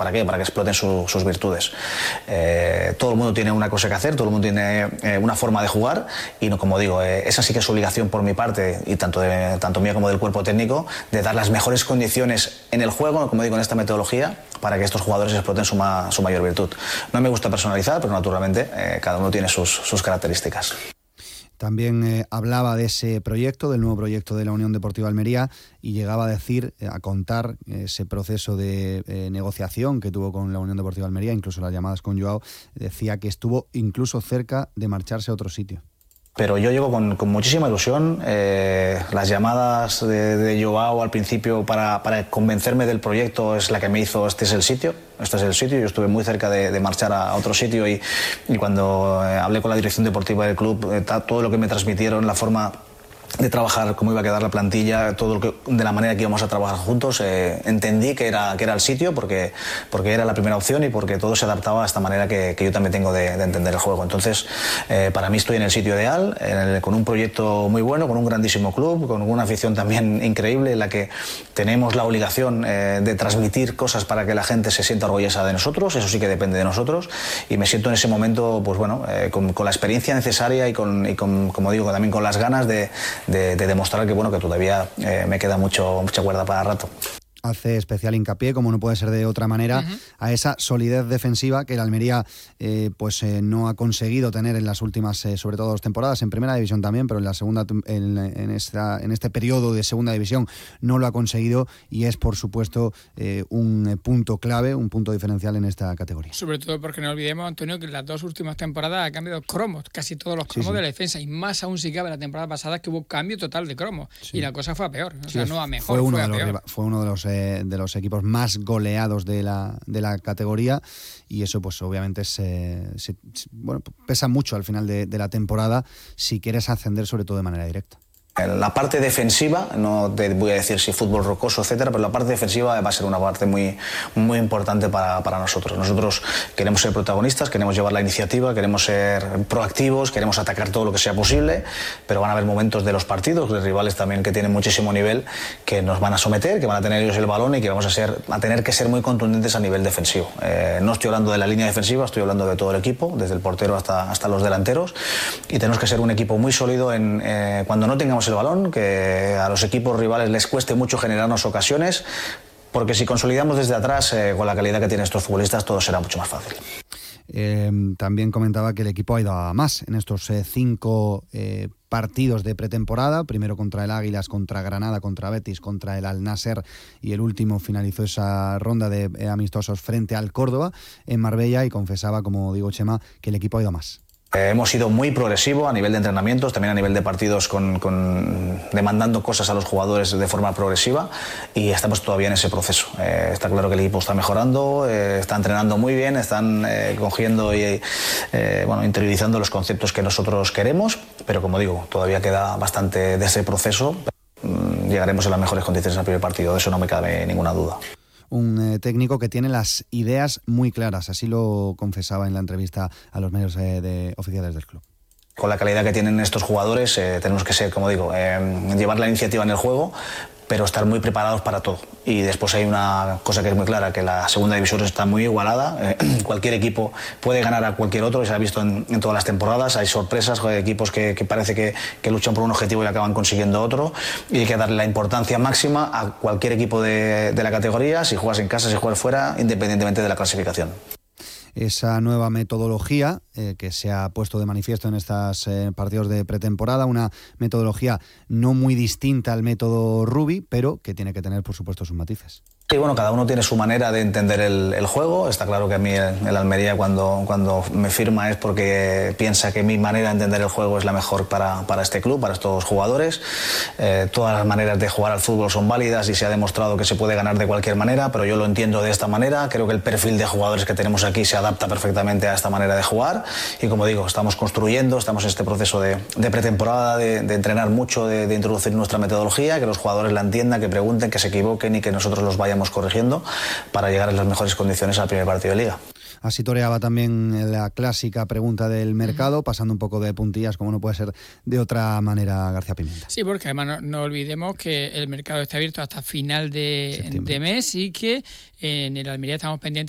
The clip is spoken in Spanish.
¿Para qué? Para que exploten sus virtudes. Todo el mundo tiene una cosa que hacer, todo el mundo tiene una forma de jugar y, no, como digo, esa sí que es obligación por mi parte y tanto mía como del cuerpo técnico, de dar las mejores condiciones en el juego, como digo, en esta metodología, para que estos jugadores exploten su mayor virtud. No me gusta personalizar, pero naturalmente cada uno tiene sus características. También hablaba de ese proyecto, del nuevo proyecto de la Unión Deportiva Almería, y llegaba a decir, a contar ese proceso de negociación que tuvo con la Unión Deportiva Almería, incluso las llamadas con Joao. Decía que estuvo incluso cerca de marcharse a otro sitio. Pero yo llego con muchísima ilusión. Las llamadas de Joao al principio para convencerme del proyecto es la que me hizo este es el sitio. Yo estuve muy cerca de marchar a otro sitio y cuando hablé con la dirección deportiva del club, todo lo que me transmitieron, la forma de trabajar, cómo iba a quedar la plantilla, de la manera que íbamos a trabajar juntos, entendí que era el sitio porque era la primera opción y porque todo se adaptaba a esta manera que yo también tengo de entender el juego. Entonces, para mí estoy en el sitio ideal, con un proyecto muy bueno, con un grandísimo club, con una afición también increíble en la que tenemos la obligación de transmitir cosas para que la gente se sienta orgullosa de nosotros. Eso sí que depende de nosotros y me siento en ese momento, pues bueno, con la experiencia necesaria y como digo, también con las ganas de demostrar que todavía me queda mucha cuerda para rato. Hace especial hincapié, como no puede ser de otra manera, a esa solidez defensiva que el Almería no ha conseguido tener en las últimas, sobre todo 2 temporadas, en primera división también, pero en la segunda, en este periodo de segunda división no lo ha conseguido y es, por supuesto, un punto clave, un punto diferencial en esta categoría. Sobre todo porque no olvidemos, Antonio, que en las 2 últimas temporadas ha cambiado cromos, casi todos los cromos de la defensa, y más aún si cabe la temporada pasada que hubo cambio total de cromos y la cosa fue a peor, no a mejor, fue uno de los equipos más goleados de la categoría y eso pues obviamente pesa mucho al final de la temporada si quieres ascender, sobre todo de manera directa. La parte defensiva, no te voy a decir si fútbol rocoso, etcétera, pero la parte defensiva va a ser una parte muy, muy importante para nosotros. Nosotros queremos ser protagonistas, queremos llevar la iniciativa, queremos ser proactivos, queremos atacar todo lo que sea posible, pero van a haber momentos de los partidos, de rivales también que tienen muchísimo nivel, que nos van a someter, que van a tener ellos el balón y que vamos a tener que ser muy contundentes a nivel defensivo. No estoy hablando de la línea defensiva, estoy hablando de todo el equipo, desde el portero hasta los delanteros, y tenemos que ser un equipo muy sólido cuando no tengamos el balón, que a los equipos rivales les cueste mucho generarnos ocasiones, porque si consolidamos desde atrás con la calidad que tienen estos futbolistas, todo será mucho más fácil. También comentaba que el equipo ha ido a más en estos 5 partidos de pretemporada, primero contra el Águilas, contra Granada, contra Betis, contra el Al-Nasser y el último finalizó esa ronda de amistosos frente al Córdoba en Marbella y confesaba, como digo Chema, que el equipo ha ido a más. Hemos sido muy progresivos a nivel de entrenamientos, también a nivel de partidos, demandando cosas a los jugadores de forma progresiva y estamos todavía en ese proceso. Está claro que el equipo está mejorando, está entrenando muy bien, están cogiendo y interiorizando los conceptos que nosotros queremos, pero como digo, todavía queda bastante de ese proceso. Llegaremos en las mejores condiciones al primer partido, de eso no me cabe ninguna duda. Un técnico que tiene las ideas muy claras, así lo confesaba en la entrevista a los medios oficiales del club. Con la calidad que tienen estos jugadores tenemos que ser, como digo, llevar la iniciativa en el juego, pero estar muy preparados para todo. Y después hay una cosa que es muy clara, que la segunda división está muy igualada. Cualquier equipo puede ganar a cualquier otro, y se ha visto en todas las temporadas. Hay sorpresas, equipos que parece que luchan por un objetivo y acaban consiguiendo otro. Y hay que darle la importancia máxima a cualquier equipo de la categoría, si juegas en casa, si juegas fuera, independientemente de la clasificación. Esa nueva metodología que se ha puesto de manifiesto en estos partidos de pretemporada, una metodología no muy distinta al método Rubi, pero que tiene que tener, por supuesto, sus matices. Y bueno, cada uno tiene su manera de entender el juego. Está claro que a mí el Almería cuando me firma es porque piensa que mi manera de entender el juego es la mejor para este club, para estos jugadores. Todas las maneras de jugar al fútbol son válidas y se ha demostrado que se puede ganar de cualquier manera, pero yo lo entiendo de esta manera. Creo que el perfil de jugadores que tenemos aquí se adapta perfectamente a esta manera de jugar y, como digo, estamos construyendo, estamos en este proceso de pretemporada, de entrenar mucho, de introducir nuestra metodología, que los jugadores la entiendan, que pregunten, que se equivoquen y que nosotros los vayamos corrigiendo para llegar en las mejores condiciones al primer partido de Liga. Así toreaba también la clásica pregunta del mercado, pasando un poco de puntillas, como no puede ser de otra manera, García Pimienta. Sí, porque además no olvidemos que el mercado está abierto hasta final de mes y que en el Almería estamos pendientes